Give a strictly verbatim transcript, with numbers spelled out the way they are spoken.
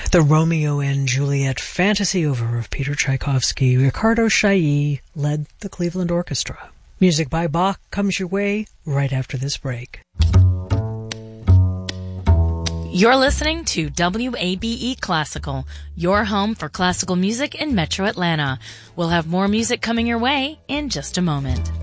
The Romeo and Juliet fantasy over of Peter Tchaikovsky. Ricardo Chailly led the Cleveland Orchestra. Music by Bach comes your way right after this break. You're listening to W A B E Classical, your home for classical music in Metro Atlanta. We'll have more music coming your way in just a moment.